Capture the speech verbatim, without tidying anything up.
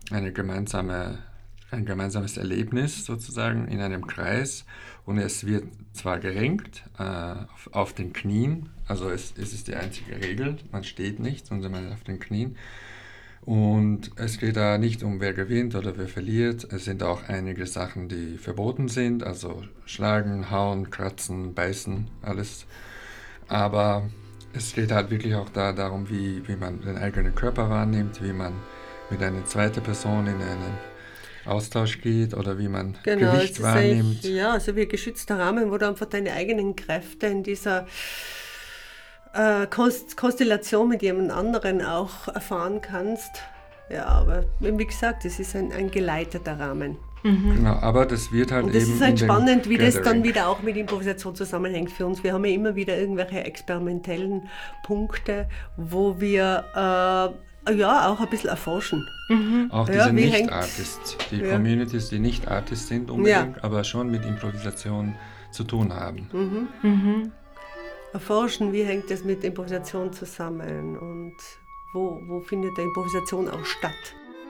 eine gemeinsame, ein gemeinsames Erlebnis sozusagen in einem Kreis und es wird zwar gerenkt äh, auf, auf den Knien, also es, es ist die einzige Regel, man steht nicht, sondern man ist auf den Knien. Und es geht da nicht um wer gewinnt oder wer verliert. Es sind auch einige Sachen, die verboten sind, also schlagen, hauen, kratzen, beißen, alles. Aber es geht halt wirklich auch da darum, wie, wie man den eigenen Körper wahrnimmt, wie man mit einer zweiten Person in einen Austausch geht oder wie man Genau, es Gewicht ist eigentlich, wahrnimmt. ja, so wie ein geschützter Rahmen, wo du einfach deine eigenen Kräfte in dieser äh, Konst Konstellation mit jemand anderen auch erfahren kannst. Ja, aber wie gesagt, es ist ein, ein geleiteter Rahmen. Genau, aber das wird halt Und das ist eben in halt dem spannend, wie das dann Gathering. wieder auch mit Improvisation zusammenhängt für uns. Wir haben ja immer wieder irgendwelche experimentellen Punkte, wo wir äh, ja auch ein bisschen erforschen. Auch Ja, diese wie hängt. Nicht-Artists, die Ja, Communities, die nicht Artists sind ja, unbedingt, aber schon mit Improvisation zu tun haben. erforschen, wie hängt das mit Improvisation zusammen und wo, wo findet der Improvisation auch statt.